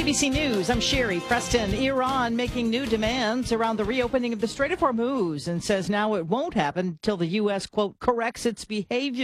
ABC News, I'm Sherry Preston. Iran making new demands around the reopening of the Strait of Hormuz and says now it won't happen until the U.S., quote, corrects its behavior.